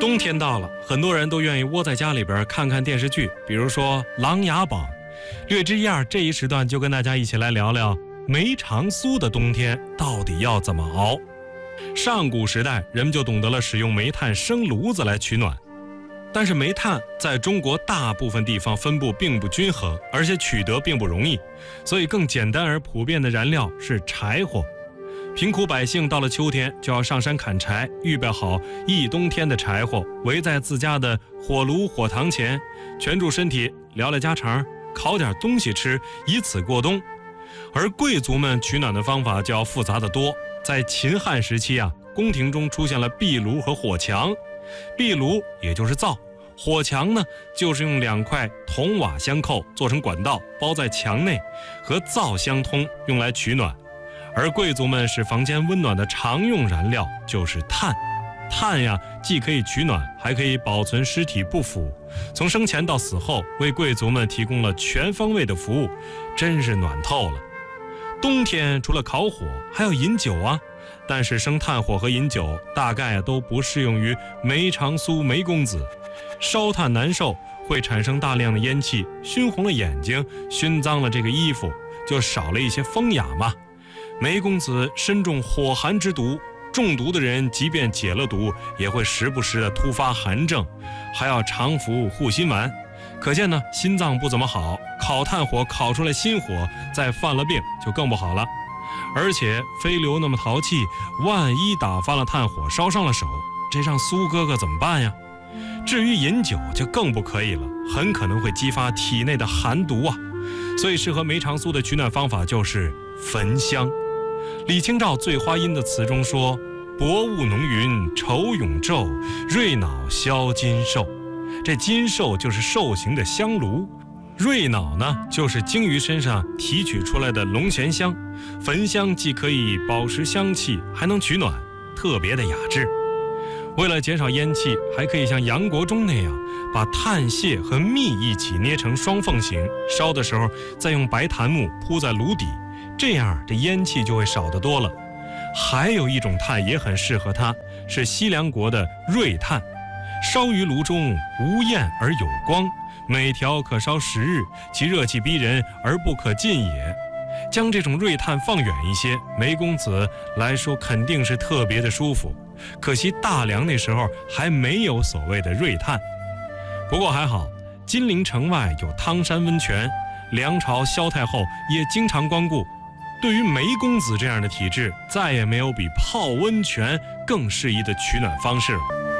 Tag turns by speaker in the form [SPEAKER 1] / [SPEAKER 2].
[SPEAKER 1] 冬天到了，很多人都愿意窝在家里边看看电视剧，比如说《琅琊榜》。略知一二，这一时段就跟大家一起来聊聊梅长苏的冬天到底要怎么熬。上古时代，人们就懂得了使用煤炭生炉子来取暖，但是煤炭在中国大部分地方分布并不均衡，而且取得并不容易，所以更简单而普遍的燃料是柴火。贫苦百姓到了秋天就要上山砍柴，预备好一冬天的柴火，围在自家的火炉火塘前，蜷住身体聊聊家常，烤点东西吃，以此过冬。而贵族们取暖的方法就要复杂得多。在秦汉时期宫廷中出现了壁炉和火墙。壁炉也就是灶，火墙呢就是用2块铜瓦相扣做成管道，包在墙内，和灶相通，用来取暖。而贵族们使房间温暖的常用燃料就是炭。炭既可以取暖，还可以保存尸体不腐，从生前到死后为贵族们提供了全方位的服务，真是暖透了。冬天除了烤火还要饮酒但是生炭火和饮酒大概都不适用于梅长苏梅公子。烧炭难受，会产生大量的烟气，熏红了眼睛，熏脏了这个衣服，就少了一些风雅嘛。梅公子身中火寒之毒，中毒的人即便解了毒，也会时不时的突发寒症，还要常服护心丸。可见呢，心脏不怎么好，烤炭火烤出来心火，再犯了病就更不好了。而且飞流那么淘气，万一打翻了炭火，烧伤了手，这让苏哥哥怎么办呀？至于饮酒就更不可以了，很可能会激发体内的寒毒所以适合梅长苏的取暖方法就是焚香。李清照《醉花阴》的词中说：薄雾浓云愁永昼，瑞脑消金兽。这金兽就是兽形的香炉，瑞脑呢就是鲸鱼身上提取出来的龙涎香。焚香既可以保持香气，还能取暖，特别的雅致。为了减少烟气，还可以像杨国忠那样，把炭屑和蜜一起捏成双缝形，烧的时候再用白檀木铺在炉底，这样这烟气就会少得多了。还有一种炭也很适合它，是西凉国的瑞炭，烧于炉中，无焰而有光，每条可烧10日，其热气逼人而不可近也。将这种瑞炭放远一些，梅公子来说肯定是特别的舒服。可惜大梁那时候还没有所谓的瑞炭。不过还好，金陵城外有汤山温泉，梁朝萧太后也经常光顾。对于梅公子这样的体质，再也没有比泡温泉更适宜的取暖方式了。